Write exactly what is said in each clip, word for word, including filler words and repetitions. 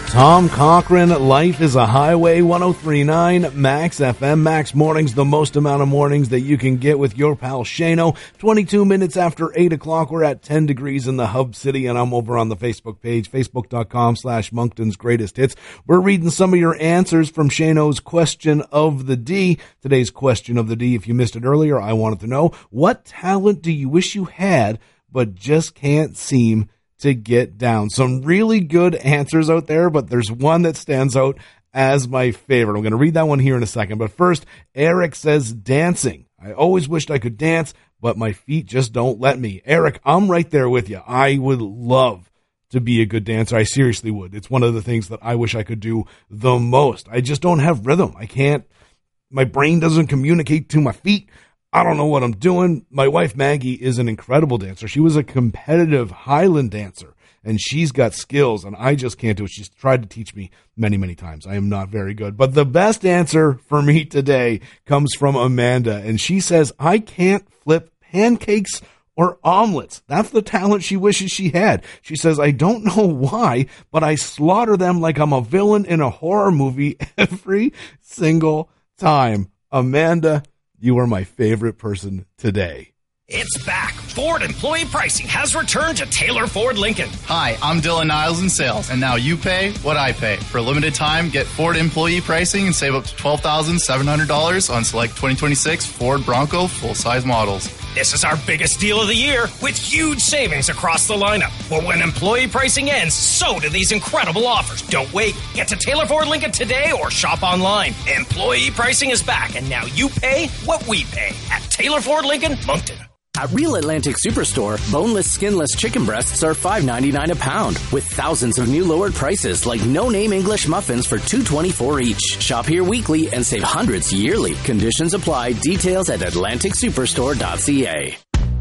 Tom Cochrane, Life is a Highway, one oh three point nine Max F M. Max Mornings, the most amount of mornings that you can get with your pal Shano. twenty-two minutes after eight o'clock, we're at ten degrees in the Hub City, and I'm over on the Facebook page, facebook.com slash Moncton's Greatest Hits. We're reading some of your answers from Shano's Question of the D. Today's Question of the D, if you missed it earlier, I wanted to know, what talent do you wish you had but just can't seem to get down? Some really good answers out there, but there's one that stands out as my favorite. I'm going to read that one here in a second. But first, Eric says dancing. I always wished I could dance, but my feet just don't let me. Eric, I'm right there with you. I would love to be a good dancer. I seriously would. It's one of the things that I wish I could do the most. I just don't have rhythm. I can't, my brain doesn't communicate to my feet. I don't know what I'm doing. My wife, Maggie, is an incredible dancer. She was a competitive Highland dancer, and she's got skills, and I just can't do it. She's tried to teach me many, many times. I am not very good. But the best answer for me today comes from Amanda, and she says, I can't flip pancakes or omelets. That's the talent she wishes she had. She says, I don't know why, but I slaughter them like I'm a villain in a horror movie every single time. Amanda, you are my favorite person today. It's back. Ford employee pricing has returned to Taylor Ford Lincoln. Hi, I'm Dylan Niles in sales, and now you pay what I pay. For a limited time, get Ford employee pricing and save up to twelve thousand seven hundred dollars on select twenty twenty-six Ford Bronco full-size models. This is our biggest deal of the year with huge savings across the lineup. But when employee pricing ends, so do these incredible offers. Don't wait. Get to Taylor Ford Lincoln today or shop online. Employee pricing is back, and now you pay what we pay at Taylor Ford Lincoln, Moncton. At Real Atlantic Superstore, boneless, skinless chicken breasts are five ninety-nine a pound, with thousands of new lowered prices like no-name English muffins for two twenty-four each. Shop here weekly and save hundreds yearly. Conditions apply. Details at atlantic superstore dot c a.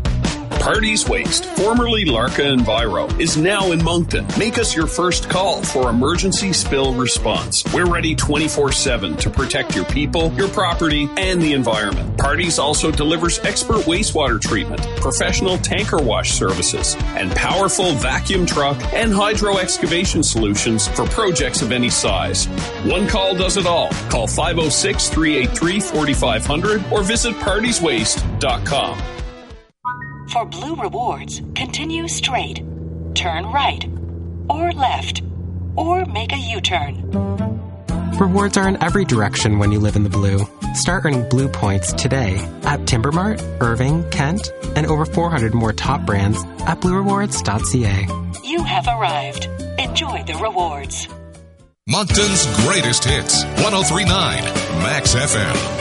Party's Waste, formerly Larka Enviro, is now in Moncton. Make us your first call for emergency spill response. We're ready twenty-four seven to protect your people, your property, and the environment. Party's also delivers expert wastewater treatment, professional tanker wash services, and powerful vacuum truck and hydro excavation solutions for projects of any size. One call does it all. Call five oh six, three eight three, four five zero zero or visit parties waste dot com. For Blue Rewards, continue straight, turn right, or left, or make a U-turn. Rewards are in every direction when you live in the Blue. Start earning Blue points today at Timbermart, Irving, Kent, and over four hundred more top brands at blue rewards dot c a. You have arrived. Enjoy the rewards. Moncton's Greatest Hits, one oh three point nine Max F M.